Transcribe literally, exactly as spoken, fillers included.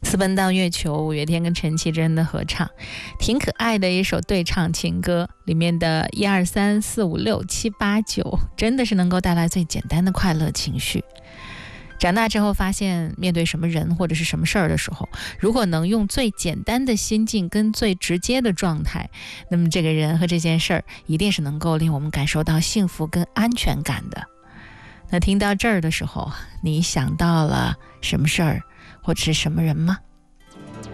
私奔到月球，五月天跟陈绮贞的合唱，挺可爱的一首对唱情歌，里面的一二三四五六七八九真的是能够带来最简单的快乐情绪。长大之后发现，面对什么人或者是什么事儿的时候，如果能用最简单的心境跟最直接的状态，那么这个人和这件事儿一定是能够令我们感受到幸福跟安全感的。那听到这儿的时候，你想到了什么事儿或者是什么人吗？